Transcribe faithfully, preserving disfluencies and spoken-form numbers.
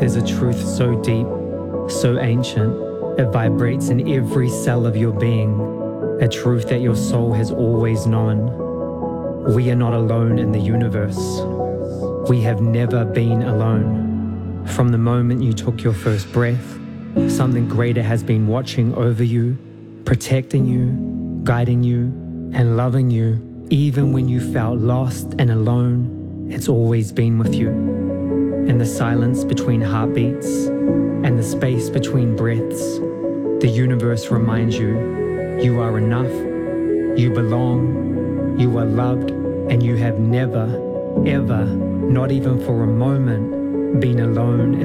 There's a truth so deep, so ancient, it vibrates in every cell of your being, a truth that your soul has always known. We are not alone in the universe. We have never been alone. From the moment you took your first breath, something greater has been watching over you, protecting you, guiding you, and loving you. Even when you felt lost and alone, it's always been with you. In the silence between heartbeats and the space between breaths, the universe reminds you, you are enough, you belong, you are loved, and you have never, ever, not even for a moment, been alone